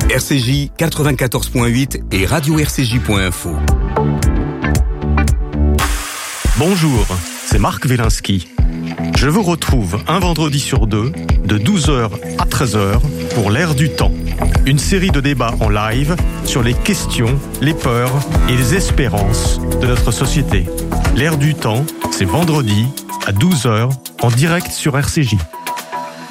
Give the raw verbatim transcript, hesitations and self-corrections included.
R C J quatre-vingt-quatorze point huit et radio r c j point info. Bonjour, c'est Marc Wielinski. Je vous retrouve un vendredi sur deux, de douze heures à treize heures, pour l'Air du temps. Une série de débats en live sur les questions, les peurs et les espérances de notre société. L'Air du temps, c'est vendredi à douze heures, en direct sur R C J.